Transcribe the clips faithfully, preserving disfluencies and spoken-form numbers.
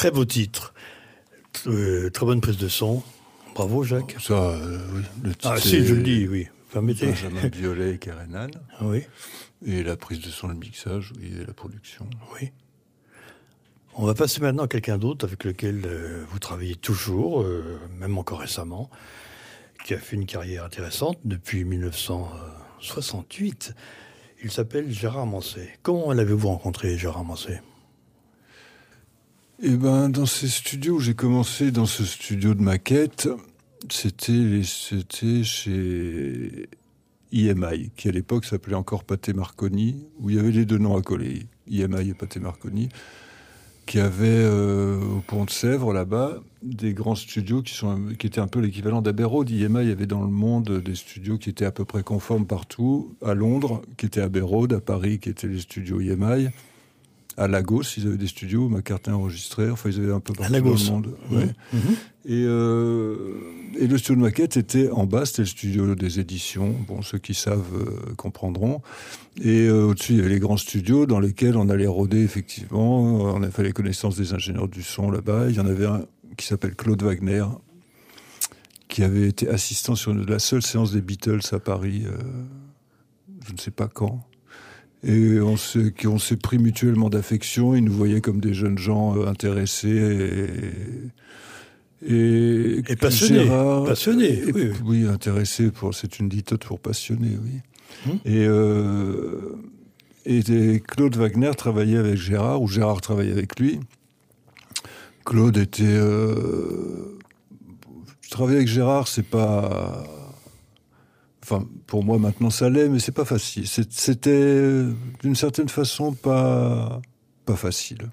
Très beau titre. Euh, très bonne prise de son. Bravo, Jacques. Ça, euh, oui. Le titre, ah, si, je le dis, oui. Permettez. Benjamin Biolay et Karenan. Oui. Et la prise de son, le mixage, oui, et la production. Oui. On va passer maintenant à quelqu'un d'autre avec lequel euh, vous travaillez toujours, euh, même encore récemment, qui a fait une carrière intéressante depuis mille neuf cent soixante-huit. Il s'appelle Gérard Manset. Comment l'avez-vous rencontré, Gérard Manset ? Eh ben, dans ces studios où j'ai commencé, dans ce studio de maquette, c'était, c'était chez I M I, qui à l'époque s'appelait encore Pathé Marconi, où il y avait les deux noms à coller, I M I et Pathé Marconi, qui avait euh, au Pont de Sèvres, là-bas, des grands studios qui, sont, qui étaient un peu l'équivalent d'Abbey Road. I M I, il y avait dans le monde des studios qui étaient à peu près conformes partout. À Londres, qui était Abbey Road, à Paris, qui étaient les studios I M I. À Lagos, ils avaient des studios où McCartney enregistrait. Enfin, ils avaient un peu partout dans le monde. Mmh. Ouais. Mmh. Et, euh, et le studio de maquette était en bas, c'était le studio des éditions. Bon, ceux qui savent euh, comprendront. Et euh, au-dessus, il y avait les grands studios dans lesquels on allait rôder, effectivement. On a fait les connaissances des ingénieurs du son là-bas. Il y en avait un qui s'appelle Claude Wagner, qui avait été assistant sur la seule séance des Beatles à Paris, euh, je ne sais pas quand. Et on s'est, on s'est pris mutuellement d'affection. Ils nous voyaient comme des jeunes gens euh, intéressés et, et, et passionnés. Gérard, passionnés, et, oui. Oui, intéressés, pour, c'est une litote pour passionnés, oui. Hum. Et, euh, et, et Claude Wagner travaillait avec Gérard, ou Gérard travaillait avec lui. Claude était... Euh, travailler avec Gérard, c'est pas... Enfin, pour moi, maintenant, ça l'est, mais c'est pas facile. C'était, d'une certaine façon, pas, pas facile.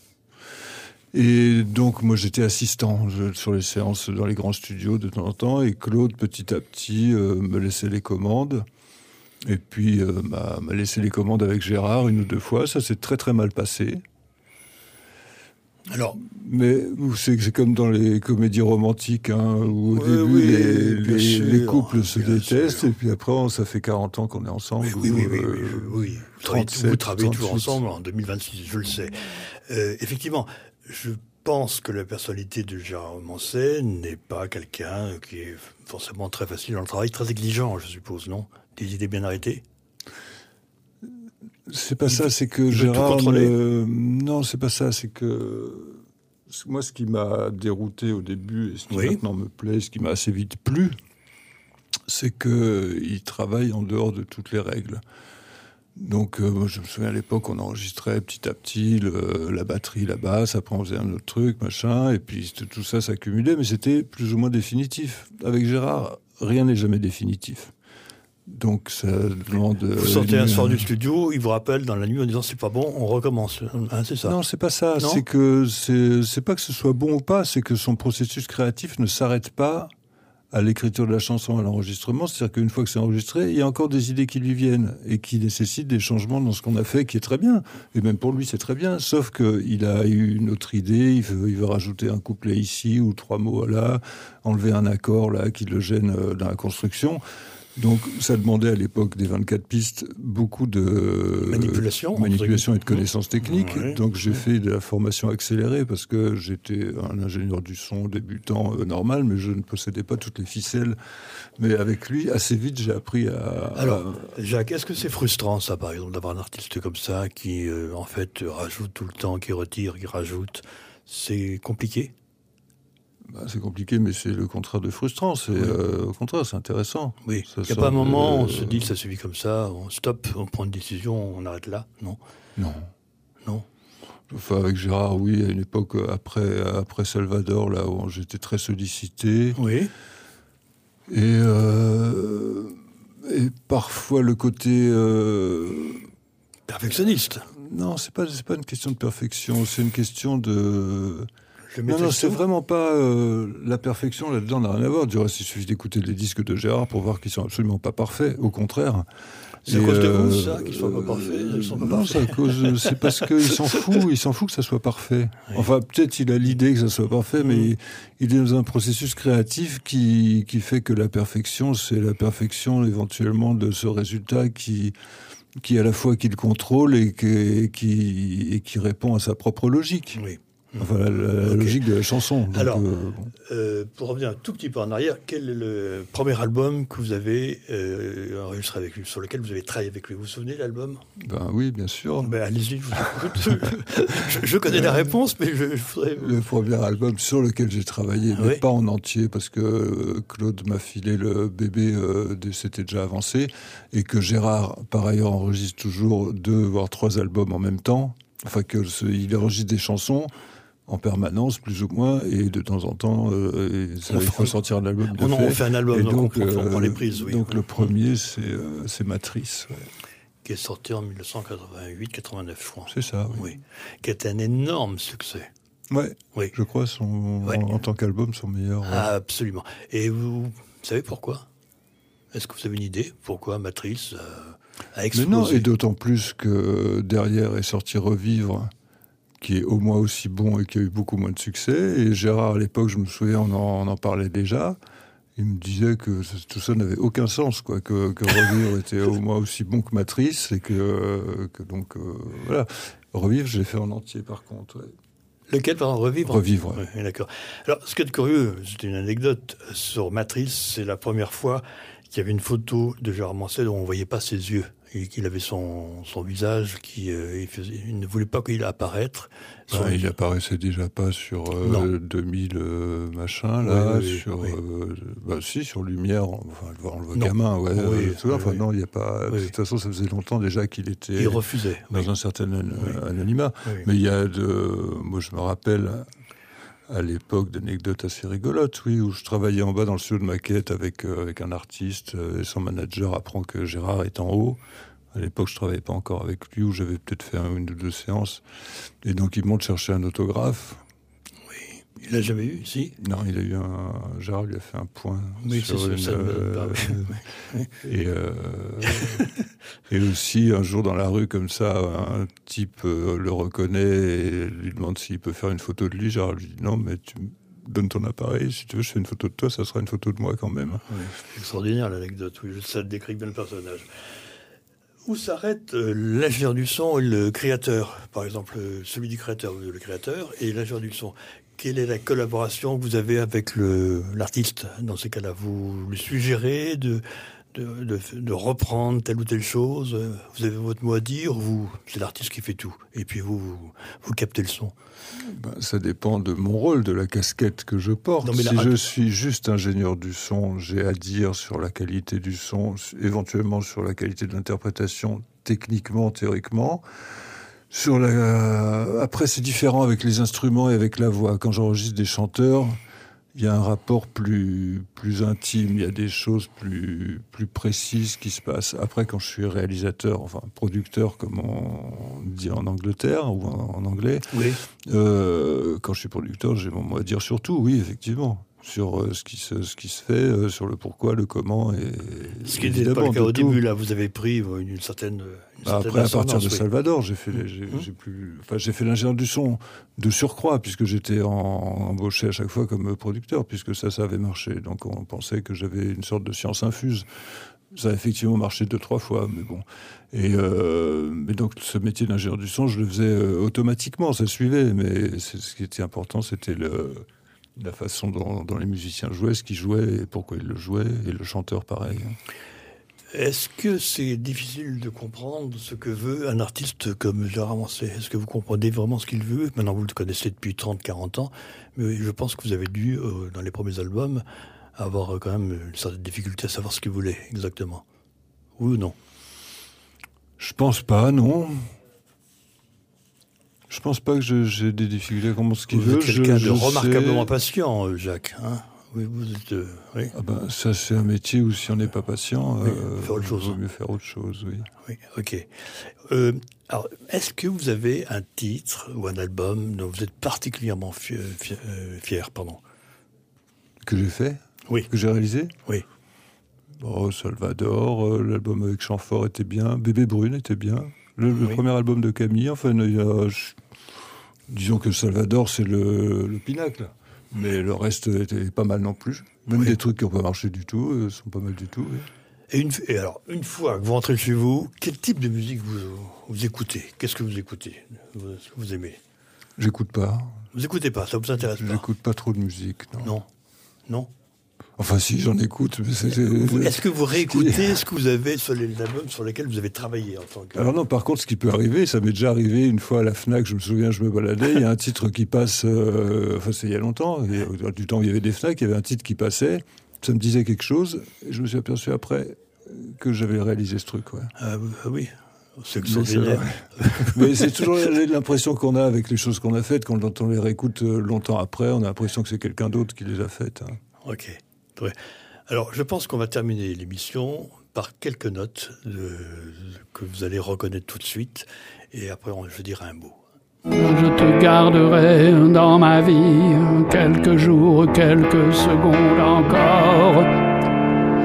Et donc, moi, j'étais assistant je, sur les séances dans les grands studios de temps en temps, et Claude, petit à petit, euh, me laissait les commandes. Et puis, euh, m'a, m'a laissé les commandes avec Gérard une ou deux fois. Ça s'est très, très mal passé. Alors, mais c'est, c'est comme dans les comédies romantiques, hein, où au oui, début oui, les, les, sûr, les couples se détestent, sûr. et puis après ça fait quarante ans qu'on est ensemble. Oui, oui, oui, euh, oui, oui, oui. Vous trente-sept, vous travaillez toujours trente-huit. ensemble en deux mille vingt-six, je le sais. Euh, effectivement, je pense que la personnalité de Gérard Manset n'est pas quelqu'un qui est forcément très facile dans le travail, très exigeant, je suppose, non ? Des idées bien arrêtées ? C'est pas il ça, veut, c'est que Gérard... me... Non, c'est pas ça, c'est que... Moi, ce qui m'a dérouté au début, et ce qui oui. maintenant me plaît, ce qui m'a assez vite plu, c'est qu'il travaille en dehors de toutes les règles. Donc, euh, moi, je me souviens à l'époque, on enregistrait petit à petit le, la batterie, la basse, après on faisait un autre truc, machin, et puis tout ça s'accumulait, mais c'était plus ou moins définitif. Avec Gérard, rien n'est jamais définitif. Donc ça demande... Vous sortez un soir du studio, il vous rappelle dans la nuit en disant c'est pas bon, on recommence. Hein, c'est ça ? Non, c'est pas ça. Non c'est que c'est, c'est pas que ce soit bon ou pas, c'est que son processus créatif ne s'arrête pas à l'écriture de la chanson, à l'enregistrement. C'est-à-dire qu'une fois que c'est enregistré, il y a encore des idées qui lui viennent et qui nécessitent des changements dans ce qu'on a fait, qui est très bien. Et même pour lui, c'est très bien. Sauf qu'il a eu une autre idée, il veut, il veut rajouter un couplet ici ou trois mots là, enlever un accord là qui le gêne dans la construction. Donc, ça demandait à l'époque des vingt-quatre pistes beaucoup de manipulation, manipulation et de connaissances techniques. Ouais. Donc, j'ai fait de la formation accélérée parce que j'étais un ingénieur du son débutant euh, normal, mais je ne possédais pas toutes les ficelles. Mais avec lui, assez vite, j'ai appris à... Alors, à... Jacques, est-ce que c'est frustrant, ça, par exemple, d'avoir un artiste comme ça qui, euh, en fait, rajoute tout le temps, qui retire, qui rajoute ? C'est compliqué ? Bah, c'est compliqué, mais c'est le contraire de frustrant. C'est, oui. euh, au contraire, c'est intéressant. Oui. Ça Il n'y a pas un moment où de... on se dit que ça suffit comme ça, on stoppe, on prend une décision, on arrête là, non ? Non. Non. Enfin, avec Gérard, oui, à une époque après, après Salvador, là où j'étais très sollicité. Oui. Et, euh, et parfois le côté... Euh... Perfectionniste. Non, c'est pas, c'est pas une question de perfection, c'est une question de... Non, non, c'est vraiment pas euh, la perfection là-dedans, n'a rien à voir. Du reste, il suffit d'écouter les disques de Gérard pour voir qu'ils sont absolument pas parfaits. Au contraire. C'est à cause de vous, ça, qu'ils soient pas parfaits, ils sont pas Non, parfaits. c'est à cause, c'est parce qu'il s'en fout, il s'en fout que ça soit parfait. Oui. Enfin, peut-être il a l'idée que ça soit parfait, mais mmh. il, il est dans un processus créatif qui, qui fait que la perfection, c'est la perfection éventuellement de ce résultat qui, qui à la fois qu'il contrôle et qui, et qui, et qui répond à sa propre logique. Oui. Enfin, la, la okay. logique de la chanson. Donc, Alors, euh, bon. euh, pour revenir un tout petit peu en arrière, quel est le premier album que vous avez euh, enregistré avec lui, sur lequel vous avez travaillé avec lui? Vous vous souvenez de l'album? Ben oui, bien sûr. Ben, allez-y, je vous écoute. je, je connais la réponse, mais je, je voudrais... Le premier album sur lequel j'ai travaillé, mais oui. pas en entier, parce que Claude m'a filé le bébé, euh, c'était déjà avancé, et que Gérard, par ailleurs, enregistre toujours deux, voire trois albums en même temps. Enfin, qu'il enregistre des chansons en permanence, plus ou moins, et de temps en temps, euh, ça, il faut sortir un album. On, on fait un album, et donc, donc on, on prend les prises, oui. Donc le premier, c'est, euh, c'est Matrice. Ouais. Qui est sorti en dix-neuf cent quatre-vingt-huit quatre-vingt-neuf, je crois. C'est ça, oui. oui. Qui est un énorme succès. Ouais, oui. Je crois, son, ouais. en, en tant qu'album, son meilleur. Ouais. Ah, absolument. Et vous, vous savez pourquoi? Est-ce que vous avez une idée pourquoi Matrice euh, a explosé? Mais non, et d'autant plus que derrière est sorti Revivre, qui est au moins aussi bon et qui a eu beaucoup moins de succès. Et Gérard, à l'époque, je me souviens, on en, on en parlait déjà. Il me disait que tout ça n'avait aucun sens, quoi, que, que Revivre était au moins aussi bon que Matrice, et que, que donc, euh, voilà. Revivre, je l'ai fait en entier, par contre. Ouais. Lequel, pardon, Revivre? Revivre, ouais. Oui, d'accord. Alors, ce qui est curieux, c'est une anecdote, sur Matrice, c'est la première fois qu'il y avait une photo de Gérard Manset dont on ne voyait pas ses yeux. Et qu'il avait son, son visage qui euh, il, faisait, il ne voulait pas qu'il apparaître. Son... Ah, il apparaissait déjà pas sur euh, deux mille euh, machin là, oui, oui, sur oui. Euh, bah si sur Lumière, enfin on le voit gamin, ouais. Oui, euh, enfin oui. non, il y a pas. Oui. De toute façon, ça faisait longtemps déjà qu'il était. Il refusait dans oui. un certain anonymat. Oui. Mais il y a de, moi je me rappelle. À l'époque, d'anecdotes assez rigolotes, oui, où je travaillais en bas dans le studio de maquette avec, euh, avec un artiste euh, et son manager apprend que Gérard est en haut. À l'époque, je travaillais pas encore avec lui, où j'avais peut-être fait une ou deux séances. Et donc, il monte chercher un autographe. Oui. Il l'a jamais eu, si? Non, il a eu un... Gérard lui a fait un point. Oui, sur c'est une, ça. Euh... oui. Et, euh... et aussi, un jour dans la rue, comme ça, un type euh, le reconnaît et lui demande s'il peut faire une photo de lui. Gérard lui dit non, mais tu donnes ton appareil. Si tu veux, je fais une photo de toi, ça sera une photo de moi quand même. Oui. Extraordinaire l'anecdote, oui. Ça décrit bien le personnage. Où s'arrête euh, l'ingénieur du son et le créateur? Par exemple, celui du créateur, le créateur, et l'ingénieur du son. Quelle est la collaboration que vous avez avec le, l'artiste dans ces cas-là? Vous lui suggérez de, de, de, de reprendre telle ou telle chose? Vous avez votre mot à dire? Vous, c'est l'artiste qui fait tout. Et puis vous, vous, vous captez le son. Ben, ça dépend de mon rôle, de la casquette que je porte. Non, mais si là, je suis juste ingénieur du son, j'ai à dire sur la qualité du son, éventuellement sur la qualité de l'interprétation, techniquement, théoriquement. Sur la... Après, c'est différent avec les instruments et avec la voix. Quand j'enregistre des chanteurs, il y a un rapport plus, plus intime, il y a des choses plus, plus précises qui se passent. Après, quand je suis réalisateur, enfin producteur, comme on dit en Angleterre ou en, en anglais, oui. euh, quand je suis producteur, j'ai mon mot à dire sur tout, oui, effectivement. Sur euh, ce, qui se, ce qui se fait, euh, sur le pourquoi, le comment. Et, ce qui n'était pas le cas au début, là, vous avez pris une, une certaine. Une bah certaine après, à partir de oui. Salvador, j'ai fait, les, j'ai, mmh. j'ai plus, enfin, j'ai fait l'ingénieur du son de surcroît, puisque j'étais en, embauché à chaque fois comme producteur, puisque ça, ça avait marché. Donc on pensait que j'avais une sorte de science infuse. Ça a effectivement marché deux, trois fois, mais bon. Et euh, mais donc, ce métier d'ingénieur du son, je le faisais euh, automatiquement, ça suivait. Mais c'est, ce qui était important, c'était le. La façon dont, dont les musiciens jouaient, ce qu'ils jouaient et pourquoi ils le jouaient, et le chanteur pareil. Est-ce que c'est difficile de comprendre ce que veut un artiste comme Gérard Manset? Est-ce que vous comprenez vraiment ce qu'il veut? Maintenant, vous le connaissez depuis trente, quarante ans, mais je pense que vous avez dû, euh, dans les premiers albums, avoir quand même une certaine difficulté à savoir ce qu'il voulait exactement. Oui ou non? Je pense pas, non. Je pense pas que je, j'ai des difficultés à comprendre ce qu'il vous veut. Vous êtes quelqu'un je, de je remarquablement sais... patient, Jacques. Hein, oui, vous êtes. Euh, oui. Ah ben, ça, c'est un métier où si on n'est pas patient, oui, euh, faire autre chose. Il vaut mieux faire autre chose, oui. Oui, ok. Euh, alors, est-ce que vous avez un titre ou un album dont vous êtes particulièrement fier, fier, fier pardon? Que j'ai fait? Oui. Que j'ai réalisé? Oui. Oh, Salvador, euh, l'album avec Chamfort était bien, Bébé Brune était bien. Le, le oui. premier album de Camille, enfin, il y a, je, disons que Salvador, c'est le, le pinacle, mais le reste était pas mal non plus. Même oui. des trucs qui n'ont pas marché du tout, euh, sont pas mal du tout. Oui. Et, une, et alors, une fois que vous rentrez chez vous, quel type de musique vous, vous écoutez? Qu'est-ce que vous écoutez? Qu'est-ce que vous aimez? J'écoute pas. Vous écoutez pas, ça vous intéresse pas? J'écoute pas trop de musique, non. Non, non. Enfin, si, j'en écoute. Mais c'est, c'est, Est-ce que vous réécoutez ce que vous avez sur les albums sur lesquels vous avez travaillé en tant que... Alors non, par contre, ce qui peut arriver, ça m'est déjà arrivé une fois à la FNAC, je me souviens, je me baladais, il y a un titre qui passe, euh, enfin c'est il y a longtemps, il y a, du temps où il y avait des FNAC, il y avait un titre qui passait, ça me disait quelque chose, et je me suis aperçu après que j'avais réalisé ce truc. Ouais. Ah oui, c'est Mais, c'est Mais c'est toujours l'impression qu'on a avec les choses qu'on a faites, quand on les réécoute longtemps après, on a l'impression que c'est quelqu'un d'autre qui les a faites. Hein. Ok. Ouais. Alors, je pense qu'on va terminer l'émission par quelques notes de, que vous allez reconnaître tout de suite, et après, on, je dirai un mot. Je te garderai dans ma vie quelques jours, quelques secondes encore.